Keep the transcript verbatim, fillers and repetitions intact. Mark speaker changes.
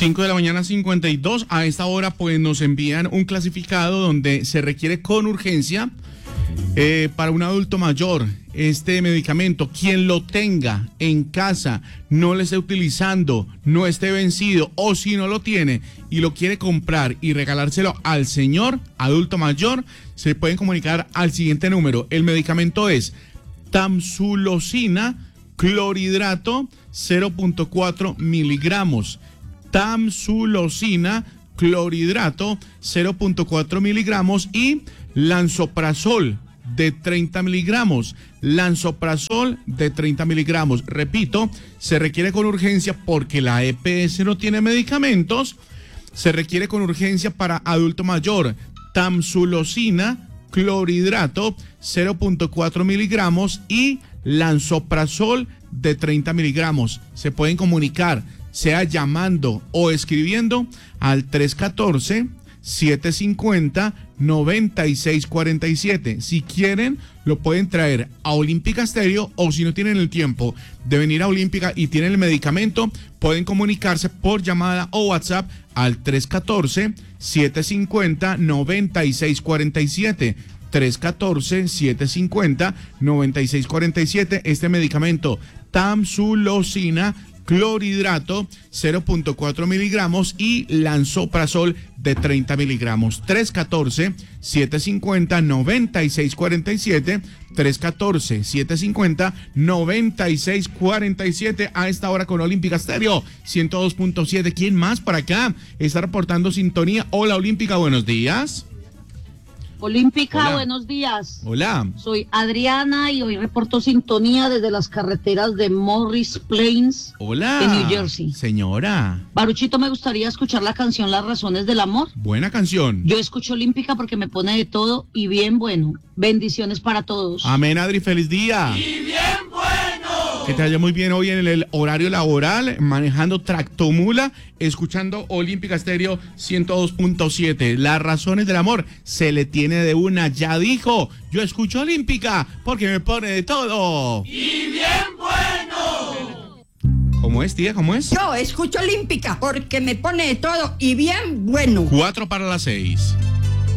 Speaker 1: cinco de la mañana, cincuenta y dos. A esta hora, pues, nos envían un clasificado donde se requiere con urgencia eh, para un adulto mayor este medicamento. Quien lo tenga en casa, no lo esté utilizando, no esté vencido, o si no lo tiene y lo quiere comprar y regalárselo al señor adulto mayor, se pueden comunicar al siguiente número. El medicamento es tamsulosina clorhidrato cero punto cuatro miligramos. Tamsulosina clorhidrato cero punto cuatro miligramos y lansoprazol de treinta miligramos. Lansoprazol de treinta miligramos. Repito, se requiere con urgencia porque la E P S no tiene medicamentos. Se requiere con urgencia para adulto mayor. Tamsulosina clorhidrato cero punto cuatro miligramos y lansoprazol de treinta miligramos. Se pueden comunicar, sea llamando o escribiendo al tres uno cuatro, siete cinco cero, nueve seis cuatro siete. Si quieren, lo pueden traer a Olímpica Estéreo, o si no tienen el tiempo de venir a Olímpica y tienen el medicamento, pueden comunicarse por llamada o WhatsApp al tres uno cuatro, siete cinco cero, nueve seis cuatro siete. tres uno cuatro, siete cinco cero, nueve seis cuatro siete. Este medicamento, tamsulosina clorhidrato cero punto cuatro miligramos y lansoprazol de treinta miligramos. tres uno cuatro, siete cinco cero, nueve seis cuatro siete. tres uno cuatro, siete cinco cero, nueve seis cuatro siete. A esta hora con Olímpica Estéreo ciento dos punto siete. ¿Quién más para acá está reportando sintonía? Hola, Olímpica, buenos días.
Speaker 2: Olímpica,
Speaker 1: Hola.
Speaker 2: Buenos días.
Speaker 1: Hola.
Speaker 2: Soy Adriana y hoy reporto sintonía desde las carreteras de Morris Plains,
Speaker 1: Hola.
Speaker 2: de New Jersey.
Speaker 1: Señora.
Speaker 2: Baruchito, me gustaría escuchar la canción Las Razones del Amor.
Speaker 1: Buena canción.
Speaker 2: Yo escucho Olímpica porque me pone de todo y bien bueno. Bendiciones para todos.
Speaker 1: Amén, Adri, feliz día.
Speaker 3: Y bien bueno.
Speaker 1: Que te vaya muy bien hoy en el horario laboral, manejando tractomula, escuchando Olímpica Estéreo ciento dos punto siete. Las razones del amor se le tiene de una, ya dijo. Yo escucho Olímpica porque me pone de todo.
Speaker 3: Y bien bueno.
Speaker 1: ¿Cómo es, tía? ¿Cómo es?
Speaker 4: Yo escucho Olímpica porque me pone de todo y bien bueno.
Speaker 1: Cuatro para las seis.